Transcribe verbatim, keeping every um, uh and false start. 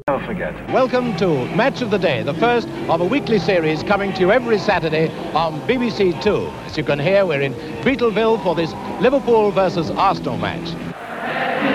Never forget. Welcome to Match of the Day, the first of a weekly series coming to you every Saturday on B B C Two. As you can hear, we're in Beetleville for this Liverpool versus Arsenal match.